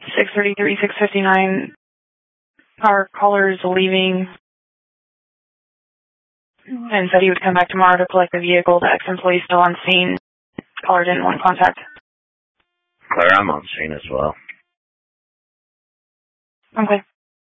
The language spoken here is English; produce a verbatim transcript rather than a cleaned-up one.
six thirty-three, six fifty-nine. Our caller is leaving and said he would come back tomorrow to collect the vehicle. The ex-employee is still on scene. Caller didn't want contact. Claire, I'm on scene as well. Okay.